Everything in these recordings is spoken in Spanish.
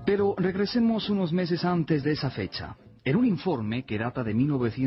Pero regresemos unos meses antes de esa fecha. En un informe que data de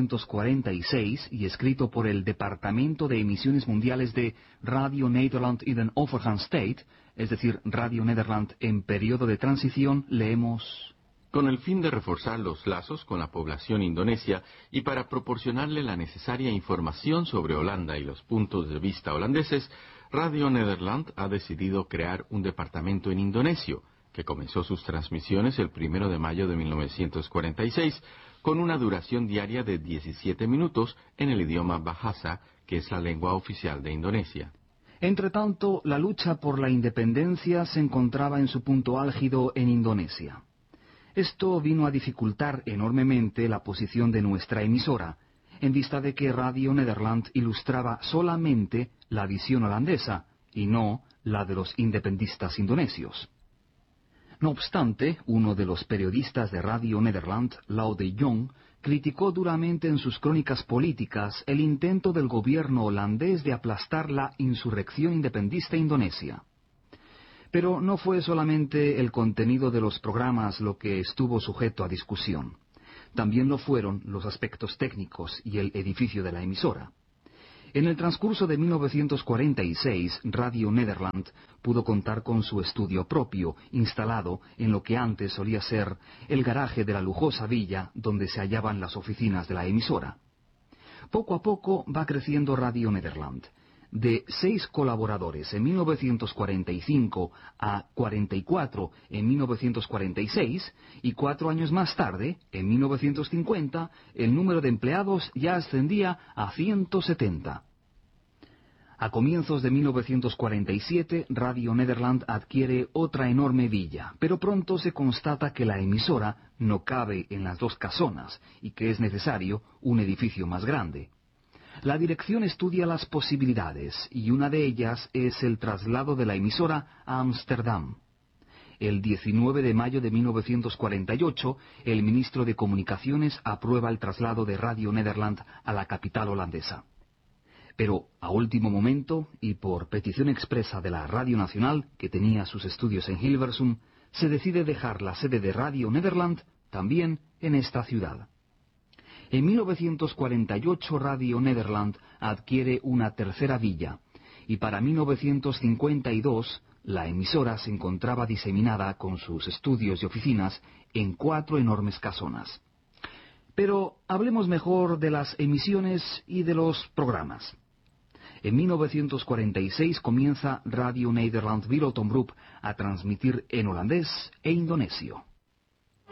1946 y escrito por el Departamento de Emisiones Mundiales de Radio Nederland in den Overgangstijd, es decir, Radio Nederland en periodo de transición, leemos: Con el fin de reforzar los lazos con la población indonesia y para proporcionarle la necesaria información sobre Holanda y los puntos de vista holandeses, Radio Nederland ha decidido crear un departamento en indonesio, que comenzó sus transmisiones el 1 de mayo de 1946, con una duración diaria de 17 minutos en el idioma Bahasa, que es la lengua oficial de Indonesia. Entretanto, la lucha por la independencia se encontraba en su punto álgido en Indonesia. Esto vino a dificultar enormemente la posición de nuestra emisora, en vista de que Radio Nederland ilustraba solamente la visión holandesa y no la de los independistas indonesios. No obstante, uno de los periodistas de Radio Nederland, Lau de Jong, criticó duramente en sus crónicas políticas el intento del gobierno holandés de aplastar la insurrección independista indonesia. Pero no fue solamente el contenido de los programas lo que estuvo sujeto a discusión. También lo fueron los aspectos técnicos y el edificio de la emisora. En el transcurso de 1946, Radio Nederland pudo contar con su estudio propio, instalado en lo que antes solía ser el garaje de la lujosa villa donde se hallaban las oficinas de la emisora. Poco a poco va creciendo Radio Nederland. De 6 colaboradores en 1945 a 44 en 1946, y 4 años más tarde, en 1950, el número de empleados ya ascendía a 170. A comienzos de 1947, Radio Nederland adquiere otra enorme villa, pero pronto se constata que la emisora no cabe en las 2 casonas y que es necesario un edificio más grande. La dirección estudia las posibilidades, y una de ellas es el traslado de la emisora a Ámsterdam. El 19 de mayo de 1948, el ministro de Comunicaciones aprueba el traslado de Radio Nederland a la capital holandesa. Pero, a último momento, y por petición expresa de la Radio Nacional, que tenía sus estudios en Hilversum, se decide dejar la sede de Radio Nederland también en esta ciudad. En 1948 Radio Nederland adquiere una tercera villa, y para 1952 la emisora se encontraba diseminada con sus estudios y oficinas en 4 enormes casonas. Pero hablemos mejor de las emisiones y de los programas. En 1946 comienza Radio Nederland Wereldomroep a transmitir en holandés e indonesio.